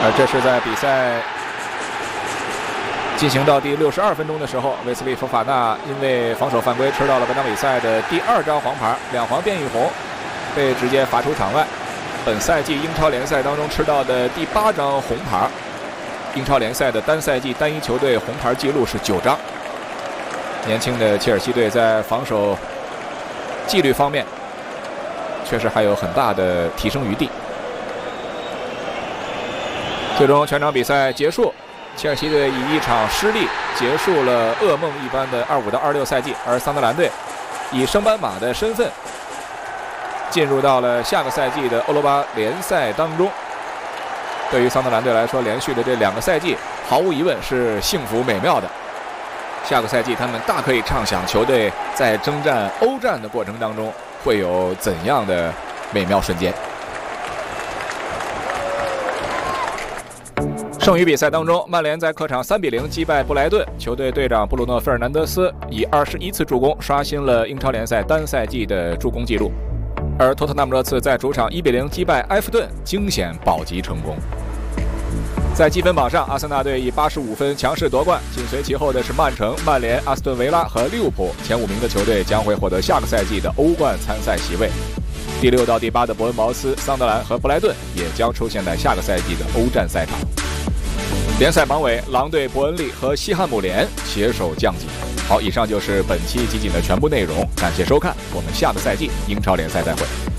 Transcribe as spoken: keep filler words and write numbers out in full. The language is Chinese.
而这是在比赛进行到第六十二分钟的时候，维斯利·佛法纳因为防守犯规吃到了本场比赛的第二张黄牌，两黄变一红，被直接罚出场外。本赛季英超联赛当中吃到的第八张红牌，英超联赛的单赛季单一球队红牌记录是九张。年轻的切尔西队在防守纪律方面确实还有很大的提升余地。最终全场比赛结束，切尔西队以一场失利结束了噩梦一般的二五到二六赛季，而桑德兰队以升班马的身份进入到了下个赛季的欧罗巴联赛当中。对于桑德兰队来说，连续的这两个赛季毫无疑问是幸福美妙的。下个赛季他们大可以畅想球队在征战欧战的过程当中会有怎样的美妙瞬间。剩余比赛当中，曼联在客场三比零击败布莱顿，球队队长布鲁诺·费尔南德斯以二十一次助攻刷新了英超联赛单赛季的助攻纪录。而托特纳姆热刺在主场一比零击败埃弗顿，惊险保级成功。在积分榜上，阿森纳队以八十五分强势夺冠，紧随其后的是曼城、曼联、阿斯顿维拉和利物浦，前五名的球队将会获得下个赛季的欧冠参赛席位。第六到第八的伯恩茅斯、桑德兰和布莱顿也将出现在下个赛季的欧战赛场。联赛榜尾，狼队、伯恩利和西汉姆联携手降级。好，以上就是本期集锦的全部内容，感谢收看，我们下个赛季英超联赛再会。